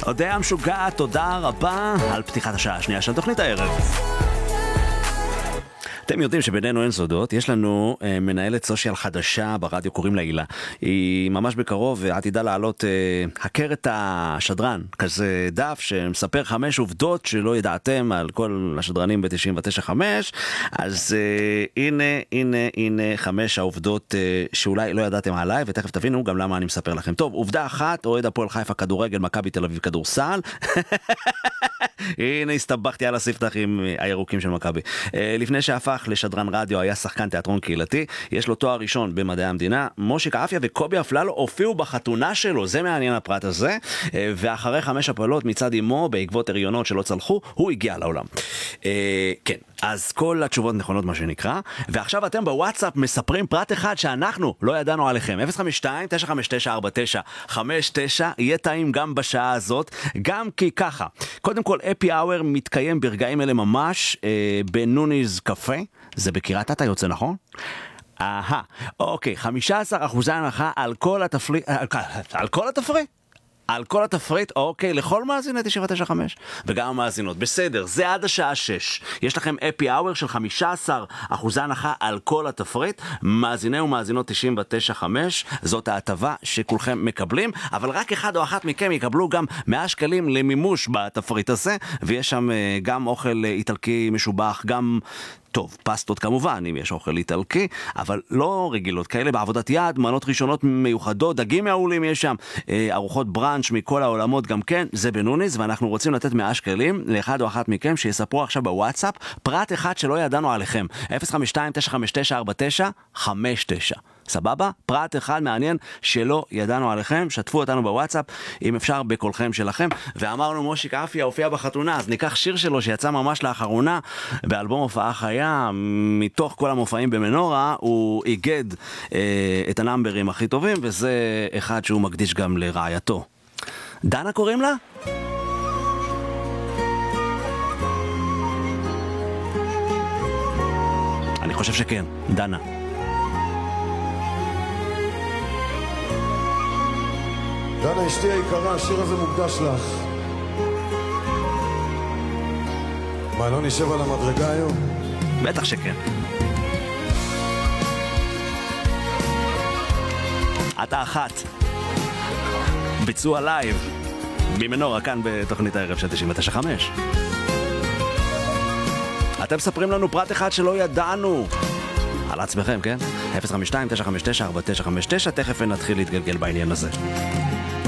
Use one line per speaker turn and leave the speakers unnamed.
אודיה המשוגעת, תודה רבה על פתיחת השעה השנייה של תוכנית הערב. אתם יודעים שבינינו אין סודות, יש לנו מנהלת סושיאל חדשה ברדיו, קוראים לה הילה. היא ממש בקרוב עתידה לעלות הכרת השדרן, כזה דף שמספר 5 עובדות שלא ידעתם על כל השדרנים ב-99.5, אז הנה 5 העובדות שאולי לא ידעתם עליי, ותכף תבינו גם למה אני מספר לכם. טוב, עובדה אחת, אוהד הפועל חיפה כדורגל, מכבי תל אביב כדורסל. הנה הסתבכתי על הספתח עם הירוקים של מכבי. לפני שהפך לשדרן רדיו היה שחקן תיאטרון קהילתי, יש לו תואר ראשון במדעי המדינה. מושיק אפיה וקובי אפללו הופיעו בחתונה שלו, זה מעניין הפרט הזה, ואחרי 5 הפלות מצד אמו בעקבות הריונות שלא צלחו, הוא הגיע לעולם. כן, אז כל התשובות נכונות מה שנקרא, ועכשיו אתם בוואטסאפ מספרים פרט אחד שאנחנו לא ידענו עליכם. 052-959-4959, יהיה טעים גם בשעה הזאת, גם כי ככה. קודם כל, אפי אאואר מתקיים ברגעים אלה ממש בנוניז קפה, זה בקריית אתא יוצא, נכון? אוקיי, 15% הנחה על כל התפריט, על כל התפריט? על כל התפריט, אוקיי, לכל מאזיני 995 וגם המאזינות, בסדר, זה עד השעה 6. יש לכם אפי אאואר של 15% הנחה על כל התפריט, מאזיני ומאזינות 995, זאת ההטבה שכולכם מקבלים, אבל רק אחד או אחת מכם יקבלו גם 100 שקלים למימוש בתפריט הזה, ויש שם גם אוכל איטלקי משובח, גם טוב, פסטות כמובן, אם יש אוכל איטלקי, אבל לא רגילות כאלה, בעבודת יד, מנות ראשונות מיוחדות, דגים מעולים יש שם, ארוחות ברנץ' מכל העולמות גם כן, זה בנוניס, ואנחנו רוצים לתת 100 שקלים לאחד או אחת מכם שיספרו עכשיו בוואטסאפ, פרט אחד שלא ידענו עליכם, 052-959-4959, סבבה? פרט אחד מעניין שלא ידענו עליכם, שתפו אותנו בוואטסאפ, אם אפשר בקולכם שלכם, ואמרנו מושיק אפיה הופיע בחתונה, אז ניקח שיר שלו שיצא ממש לאחרונה, באלבום הופעה חיה, מתוך כל המופעים במנורה, הוא איגד את הנאמברים הכי טובים, וזה אחד שהוא מקדיש גם לרעייתו. דנה קוראים לה? אני חושב שכן, דנה.
דנה, אשתי היקרה, השיר הזה מוקדש לך. מה, לא נשב על המדרגה היום?
בטח שכן. אתה אחת. ביצוע לייב ממנורה כאן בתוכנית הערב של 995. אתם מספרים לנו פרט אחד שלא ידענו על עצמכם, כן? 052-959-4959, תכף נתחיל להתגלגל בעניין הזה.